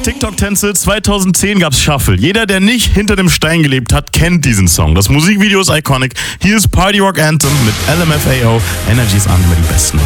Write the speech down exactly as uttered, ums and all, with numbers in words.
TikTok-Tänze. zweitausendzehn gab's Shuffle. Jeder, der nicht hinter dem Stein gelebt hat, kennt diesen Song. Das Musikvideo ist iconic. Hier ist Party Rock Anthem mit L M F A O. Energy ist an, immer die Besten.